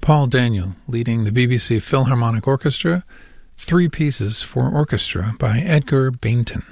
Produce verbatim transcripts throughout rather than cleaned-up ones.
Paul Daniel leading the B B C Philharmonic Orchestra, Three Pieces for Orchestra by Edgar Bainton.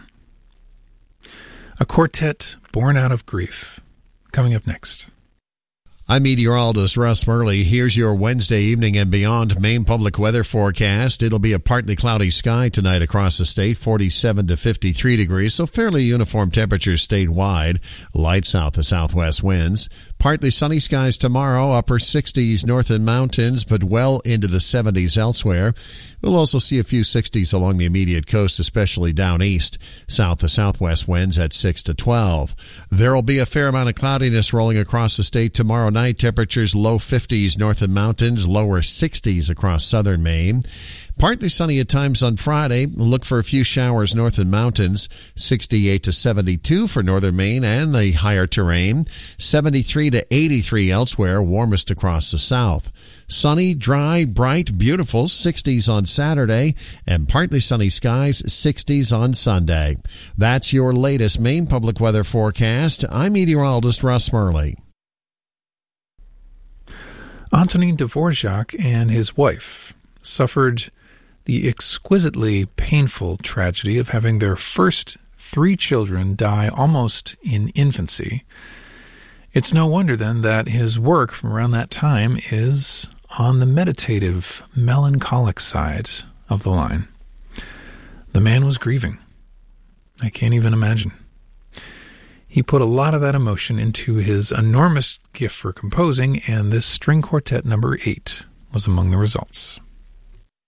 A quartet born out of grief. Coming up next. I'm meteorologist Russ Murley. Here's your Wednesday evening and beyond Maine public weather forecast. It'll be a partly cloudy sky tonight across the state, forty-seven to fifty-three degrees, so fairly uniform temperatures statewide. Light south to southwest winds. Partly sunny skies tomorrow, upper sixties north and mountains, but well into the seventies elsewhere. We'll also see a few sixties along the immediate coast, especially down east. South to southwest winds at six to twelve. There'll be a fair amount of cloudiness rolling across the state tomorrow night. Temperatures low fifties north and mountains, lower sixties across southern Maine. Partly sunny at times on Friday. Look for a few showers north and mountains. sixty-eight to seventy-two for northern Maine and the higher terrain. seventy-three to eighty-three elsewhere, warmest across the south. Sunny, dry, bright, beautiful, sixties on Saturday, and partly sunny skies, sixties on Sunday. That's your latest Maine public weather forecast. I'm meteorologist Russ Murley. Antonin Dvorak and his wife suffered the exquisitely painful tragedy of having their first three children die almost in infancy. It's no wonder, then, that his work from around that time is on the meditative, melancholic side of the line. The man was grieving. I can't even imagine. He put a lot of that emotion into his enormous gift for composing, and this string quartet number eight was among the results.